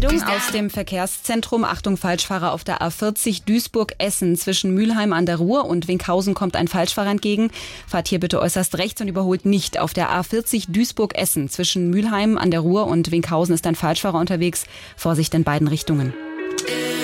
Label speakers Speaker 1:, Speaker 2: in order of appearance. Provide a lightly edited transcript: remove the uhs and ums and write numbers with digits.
Speaker 1: Meldung aus dem Verkehrszentrum. Achtung, Falschfahrer auf der A40 Duisburg-Essen. Zwischen Mülheim an der Ruhr und Winkhausen kommt ein Falschfahrer entgegen. Fahrt hier bitte äußerst rechts und überholt nicht. Auf der A40 Duisburg-Essen. Zwischen Mülheim an der Ruhr und Winkhausen ist ein Falschfahrer unterwegs. Vorsicht in beiden Richtungen.